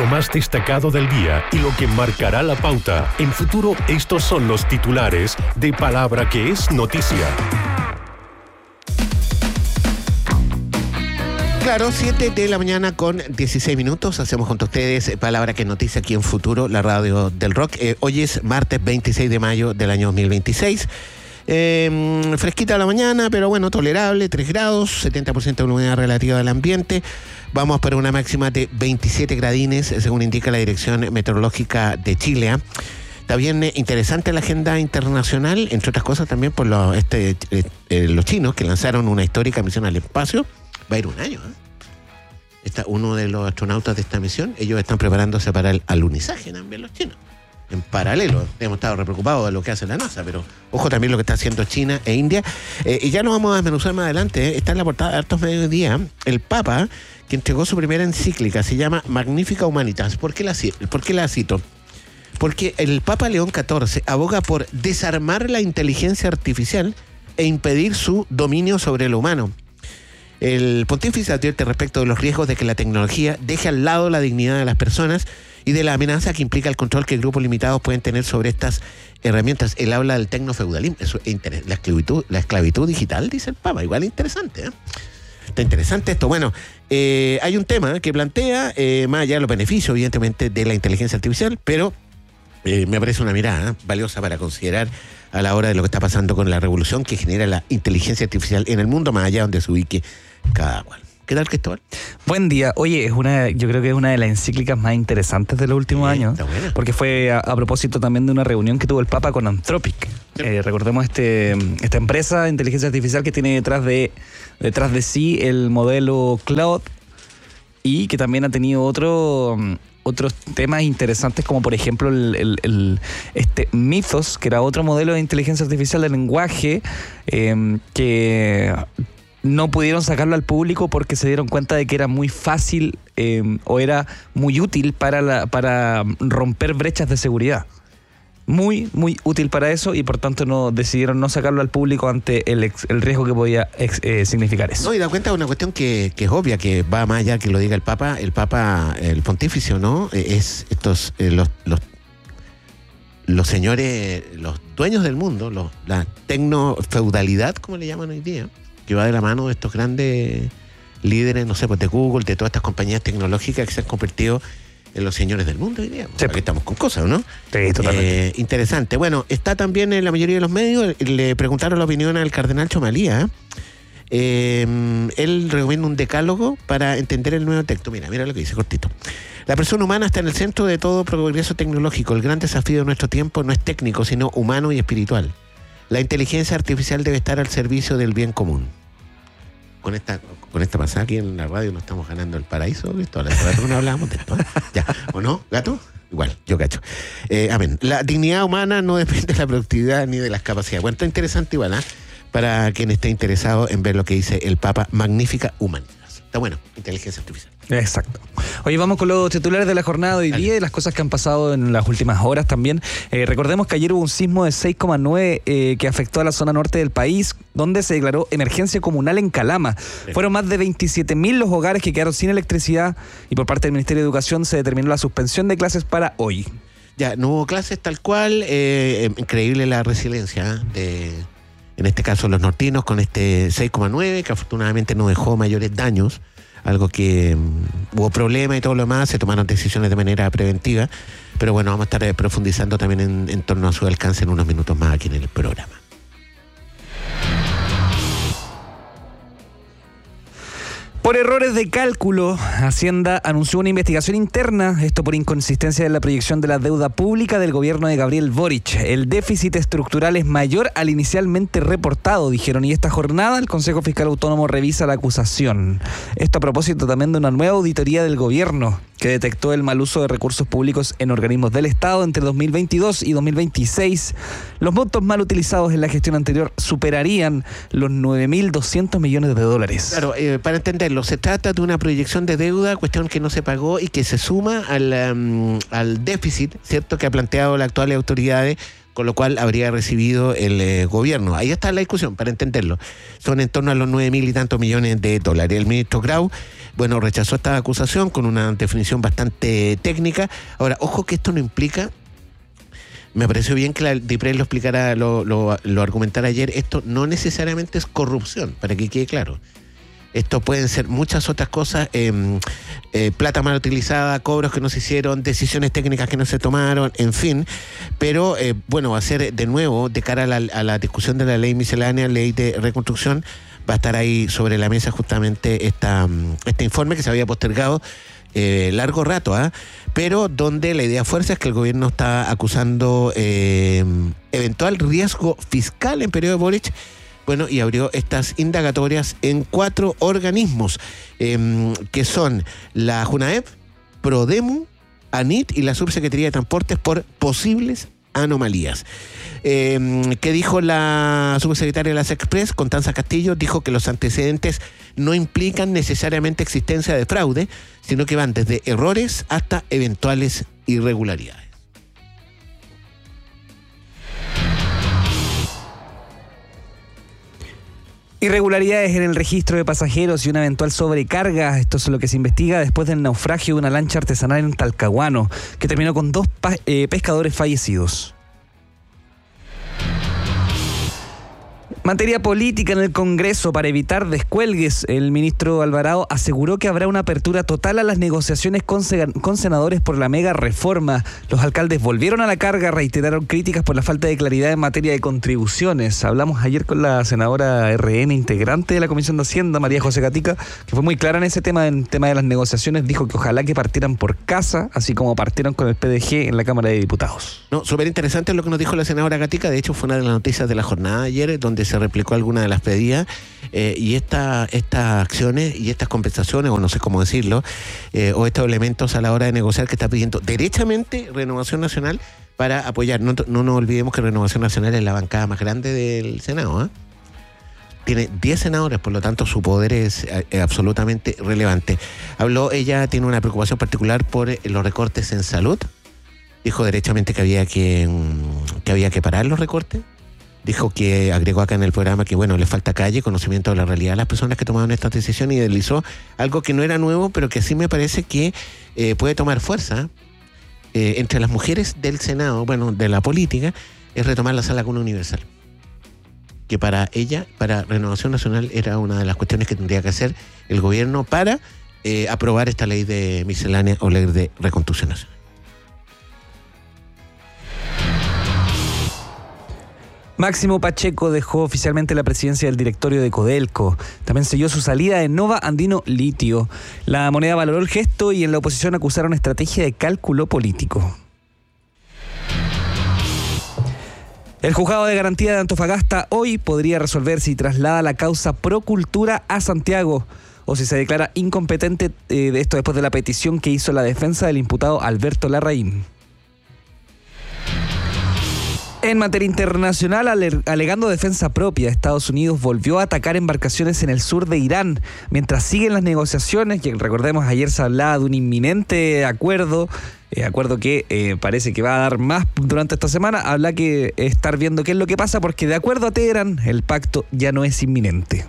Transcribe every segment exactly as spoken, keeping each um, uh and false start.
más destacado del día y lo que marcará la pauta. En Futuro, estos son los titulares de Palabra que es noticia. Claro, siete de la mañana con dieciséis minutos. Hacemos junto a ustedes Palabra que es noticia aquí en Futuro, la radio del rock. Eh, hoy es martes veintiséis de mayo del año dos mil veintiséis. Eh, fresquita a la mañana, pero bueno, tolerable, tres grados, setenta por ciento de humedad relativa del ambiente. Vamos para una máxima de veintisiete gradines, según indica la Dirección Meteorológica de Chile. ¿eh? Está bien eh, interesante la agenda internacional, entre otras cosas también por los, este, eh, eh, los chinos que lanzaron una histórica misión al espacio. Va a ir un año. ¿eh? Está uno de los astronautas de esta misión, ellos están preparándose para el alunizaje también los chinos. En paralelo, hemos estado re preocupados de lo que hace la NASA, pero ojo también lo que está haciendo China e India. Eh, y ya nos vamos a desmenuzar más adelante. ¿eh? Está en la portada de Hartos Mediodía el Papa, que entregó su primera encíclica, se llama Magnifica Humanitas. ¿Por qué la, por qué la cito? Porque el Papa León catorce aboga por desarmar la inteligencia artificial e impedir su dominio sobre lo humano. El pontífice advierte respecto de los riesgos de que la tecnología deje al lado la dignidad de las personas y de la amenaza que implica el control que grupos limitados pueden tener sobre estas herramientas. Él habla del tecnofeudalismo, eso es interés, la esclavitud, la esclavitud digital, dice el Papa, igual interesante, ¿eh? Está interesante esto. Bueno, eh, hay un tema que plantea, eh, más allá de los beneficios, evidentemente, de la inteligencia artificial, pero eh, me parece una mirada ¿eh? valiosa para considerar a la hora de lo que está pasando con la revolución que genera la inteligencia artificial en el mundo, más allá donde se ubique cada cual. ¿Qué tal, Cristóbal? Buen día. Oye, es una, yo creo que es una de las encíclicas más interesantes de los últimos sí, años, porque fue a, a propósito también de una reunión que tuvo el Papa con Anthropic. Sí. Eh, recordemos este, esta empresa de inteligencia artificial que tiene detrás de, detrás de sí el modelo Cloud y que también ha tenido otro... otros temas interesantes como por ejemplo el, el, el, este Mythos, que era otro modelo de inteligencia artificial de lenguaje eh, que no pudieron sacarlo al público porque se dieron cuenta de que era muy fácil eh, o era muy útil para, la, para romper brechas de seguridad. Muy, muy útil para eso y por tanto no decidieron no sacarlo al público ante el, ex, el riesgo que podía ex, eh, significar eso. No, y da cuenta de una cuestión que, que es obvia, que va más allá que lo diga el Papa, el Papa, el pontífice, ¿no? Es estos, eh, los, los, los señores, los dueños del mundo, los, la tecnofeudalidad, como le llaman hoy día, que va de la mano de estos grandes líderes, no sé, pues de Google, de todas estas compañías tecnológicas que se han convertido en los señores del mundo hoy día. Sí. Aquí estamos con cosas, ¿no? Sí, totalmente. Eh, interesante. Bueno, está también en la mayoría de los medios, le preguntaron la opinión al cardenal Chomalía. Eh, él recomienda un decálogo para entender el nuevo texto. Mira, mira lo que dice, cortito. La persona humana está en el centro de todo progreso tecnológico. El gran desafío de nuestro tiempo no es técnico, sino humano y espiritual. La inteligencia artificial debe estar al servicio del bien común. Con esta, con esta pasada aquí en la radio nos estamos ganando el paraíso, ¿visto? Hace rato no hablábamos de esto, ¿eh? Ya, ¿o no, gato? Igual, yo cacho. Eh, amén. La dignidad humana no depende de la productividad ni de las capacidades. Bueno, está interesante igual, ¿eh? Para quien esté interesado en ver lo que dice el Papa, Magnifica Humanitas. Está bueno, inteligencia artificial. Exacto. Oye, vamos con los titulares de la jornada de hoy día y las cosas que han pasado en las últimas horas también. Eh, recordemos que ayer hubo un sismo de seis coma nueve eh, que afectó a la zona norte del país, donde se declaró emergencia comunal en Calama. Sí. Fueron más de veintisiete mil los hogares que quedaron sin electricidad y por parte del Ministerio de Educación se determinó la suspensión de clases para hoy. Ya, no hubo clases tal cual. Eh, increíble la resiliencia ¿eh? de, en este caso, los nortinos con este seis coma nueve, que afortunadamente no dejó mayores daños. Algo que um, hubo problemas y todo lo demás, se tomaron decisiones de manera preventiva, pero bueno, vamos a estar eh, profundizando también en, en torno a su alcance en unos minutos más aquí en el programa. Por errores de cálculo, Hacienda anunció una investigación interna, esto por inconsistencia de la proyección de la deuda pública del gobierno de Gabriel Boric. El déficit estructural es mayor al inicialmente reportado, dijeron, y esta jornada el Consejo Fiscal Autónomo revisa la acusación. Esto a propósito también de una nueva auditoría del gobierno que detectó el mal uso de recursos públicos en organismos del Estado entre dos mil veintidós y dos mil veintiséis. Los montos mal utilizados en la gestión anterior superarían los nueve mil doscientos millones de dólares. Claro, eh, para entenderlo, se trata de una proyección de deuda, cuestión que no se pagó y que se suma al, um, al déficit, ¿cierto?, que ha planteado las actuales autoridades con lo cual habría recibido el eh, gobierno. Ahí está la discusión, para entenderlo. Son en torno a los nueve mil y tantos millones de dólares. El ministro Grau, bueno, rechazó esta acusación con una definición bastante técnica. Ahora, ojo que esto no implica, me pareció bien que la DIPRES lo explicara, lo, lo, lo argumentara ayer, esto no necesariamente es corrupción, para que quede claro. Esto pueden ser muchas otras cosas, eh, eh, plata mal utilizada, cobros que no se hicieron, decisiones técnicas que no se tomaron, en fin. Pero, eh, bueno, va a ser de nuevo, de cara a la, a la discusión de la ley miscelánea, ley de reconstrucción, va a estar ahí sobre la mesa justamente esta, este informe que se había postergado eh, largo rato, ¿eh? pero donde la idea fuerza es que el gobierno está acusando eh, eventual riesgo fiscal en periodo de Boric. Bueno, y abrió estas indagatorias en cuatro organismos, eh, que son la JUNAEP, PRODEMU, ANIT y la Subsecretaría de Transportes por posibles anomalías. Eh, ¿Qué dijo la subsecretaria de las Express, Constanza Castillo? Dijo que los antecedentes no implican necesariamente existencia de fraude, sino que van desde errores hasta eventuales irregularidades. Irregularidades en el registro de pasajeros y una eventual sobrecarga. Esto es lo que se investiga después del naufragio de una lancha artesanal en Talcahuano, que terminó con dos pa- eh, pescadores fallecidos. Materia política en el Congreso. Para evitar descuelgues, el ministro Alvarado aseguró que habrá una apertura total a las negociaciones con, se- con senadores por la mega reforma. Los alcaldes volvieron a la carga, reiteraron críticas por la falta de claridad en materia de contribuciones. Hablamos ayer con la senadora R N, integrante de la Comisión de Hacienda, María José Gatica, que fue muy clara en ese tema, en tema de las negociaciones. Dijo que ojalá que partieran por casa, así como partieron con el P D G en la Cámara de Diputados. No, súper interesante lo que nos dijo la senadora Gatica. De hecho, fue una de las noticias de la jornada de ayer, donde se replicó alguna de las pedidas, eh, y esta, estas acciones y estas compensaciones, o no sé cómo decirlo, eh, o estos elementos a la hora de negociar que está pidiendo derechamente Renovación Nacional para apoyar. No, no nos olvidemos que Renovación Nacional es la bancada más grande del Senado, ¿eh? Tiene diez senadores, por lo tanto su poder es eh, absolutamente relevante. Habló, ella tiene una preocupación particular por eh, los recortes en salud. Dijo derechamente que había que, que había que parar los recortes. Dijo que, agregó acá en el programa, que bueno, le falta calle, conocimiento de la realidad a las personas que tomaron esta decisión, y deslizó algo que no era nuevo, pero que sí me parece que eh, puede tomar fuerza eh, entre las mujeres del Senado, bueno, de la política, es retomar la sala común universal. Que para ella, para Renovación Nacional, era una de las cuestiones que tendría que hacer el gobierno para eh, aprobar esta ley de miscelánea o ley de reconstrucción nacional. Máximo Pacheco dejó oficialmente la presidencia del directorio de Codelco. También selló su salida de Nova Andino Litio. La moneda valoró el gesto y en la oposición acusaron estrategia de cálculo político. El juzgado de garantía de Antofagasta hoy podría resolver si traslada la causa Procultura a Santiago o si se declara incompetente eh, de esto después de la petición que hizo la defensa del imputado Alberto Larraín. En materia internacional, ale- alegando defensa propia, Estados Unidos volvió a atacar embarcaciones en el sur de Irán. Mientras siguen las negociaciones, que recordemos ayer se hablaba de un inminente acuerdo, eh, acuerdo que eh, parece que va a dar más durante esta semana, habla que estar viendo qué es lo que pasa, porque de acuerdo a Teherán, el pacto ya no es inminente.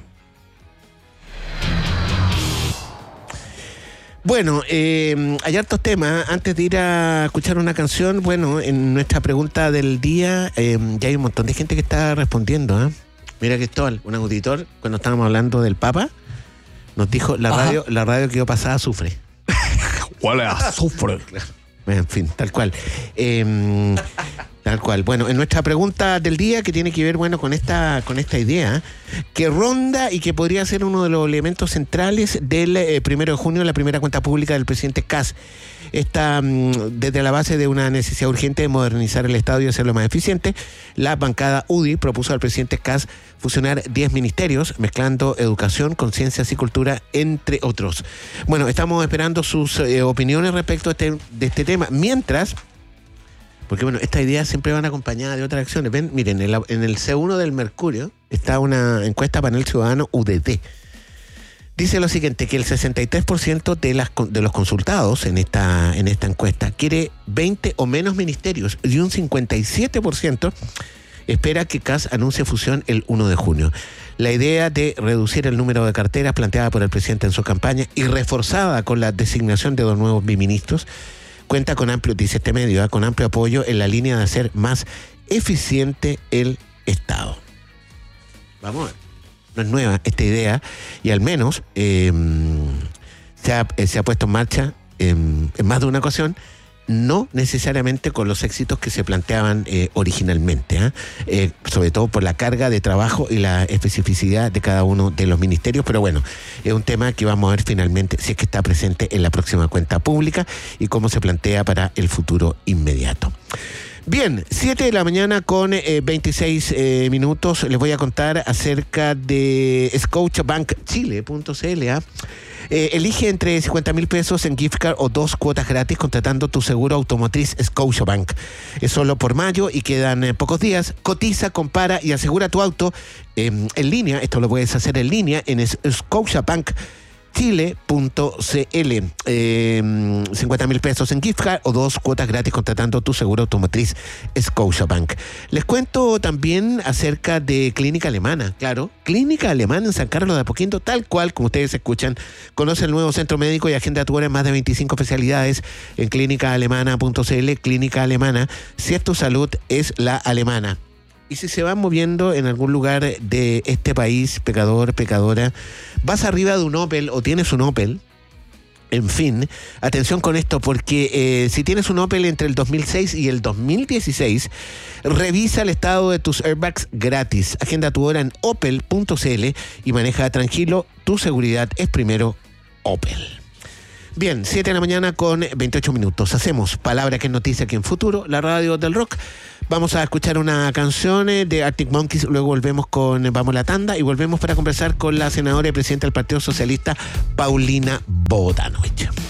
Bueno, eh, hay hartos temas. Antes de ir a escuchar una canción, bueno, en nuestra pregunta del día, eh, ya hay un montón de gente que está respondiendo, ¿eh? Mira, Cristóbal, un auditor, cuando estábamos hablando del Papa, nos dijo, la radio, la radio que yo pasaba sufre. ¿Cuál es? Sufre. En fin, tal cual. Eh, tal cual. Bueno, en nuestra pregunta del día, que tiene que ver, bueno, con esta, con esta idea, que ronda y que podría ser uno de los elementos centrales del eh, primero de junio, la primera cuenta pública del presidente Kast. Esta, desde la base de una necesidad urgente de modernizar el Estado y hacerlo más eficiente, la bancada U D I propuso al presidente Kast fusionar diez ministerios, mezclando educación, conciencias y cultura, entre otros. Bueno, estamos esperando sus eh, opiniones respecto a este, de este tema. Mientras, porque bueno, estas ideas siempre van acompañadas de otras acciones. Ven, miren, en, la, en el C uno del Mercurio está una encuesta panel ciudadano U D D, Dice lo siguiente, que el sesenta y tres por ciento de, las, de los consultados en esta, en esta encuesta quiere veinte o menos ministerios y un cincuenta y siete por ciento espera que C A S anuncie fusión el uno de junio. La idea de reducir el número de carteras planteada por el presidente en su campaña y reforzada con la designación de dos nuevos biministros cuenta con amplio, dice este medio, ¿eh? con amplio apoyo en la línea de hacer más eficiente el Estado. Vamos a ver. No es nueva esta idea y al menos eh, se, ha, eh, se ha puesto en marcha eh, en más de una ocasión, no necesariamente con los éxitos que se planteaban eh, originalmente, ¿eh? Eh, sobre todo por la carga de trabajo y la especificidad de cada uno de los ministerios, pero bueno, es un tema que vamos a ver finalmente si es que está presente en la próxima cuenta pública y cómo se plantea para el futuro inmediato. Bien, siete de la mañana con eh, veintiséis eh, minutos. Les voy a contar acerca de Scotiabank Chile punto c l. ¿eh? Eh, elige entre cincuenta mil pesos en gift card o dos cuotas gratis contratando tu seguro automotriz Scotiabank. Es solo por mayo y quedan eh, pocos días. Cotiza, compara y asegura tu auto eh, en línea. Esto lo puedes hacer en línea en Scotiabank Chile punto c l. Eh, cincuenta mil pesos en gift card o dos cuotas gratis contratando tu seguro automotriz Scotiabank. Les cuento también acerca de Clínica Alemana. Claro, Clínica Alemana en San Carlos de Apoquindo, tal cual como ustedes escuchan. Conoce el nuevo centro médico y agenda tu hora en más de veinticinco especialidades en clínica alemana punto c l. Clínica Alemana, si es tu salud, es la alemana. Y si se van moviendo en algún lugar de este país, pecador, pecadora, vas arriba de un Opel o tienes un Opel, en fin, atención con esto, porque eh, si tienes un Opel entre el dos mil seis y el dos mil dieciséis, revisa el estado de tus airbags gratis. Agenda tu hora en opel punto c l y maneja tranquilo, tu seguridad es primero, Opel. Bien, siete de la mañana con veintiocho minutos. Hacemos Palabra que es noticia aquí en Futuro, la radio del rock. Vamos a escuchar una canción de Arctic Monkeys, luego volvemos con Vamos la Tanda y volvemos para conversar con la senadora y presidenta del Partido Socialista, Paulina Bodanovich.